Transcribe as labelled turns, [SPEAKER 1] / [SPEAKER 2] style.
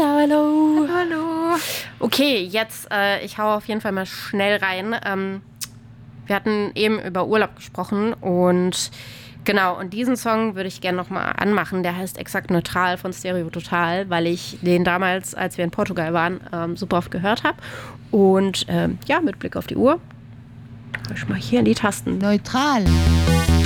[SPEAKER 1] Hallo, hallo.
[SPEAKER 2] Hallo.
[SPEAKER 1] Okay, jetzt, ich hau auf jeden Fall mal schnell rein. Wir hatten eben über Urlaub gesprochen und genau, und diesen Song würde ich gerne nochmal anmachen. Der heißt Exakt Neutral von Stereo Total, weil ich den damals, als wir in Portugal waren, super oft gehört habe. Und ja, mit Blick auf die Uhr, drücke ich mal hier in die Tasten.
[SPEAKER 3] Neutral.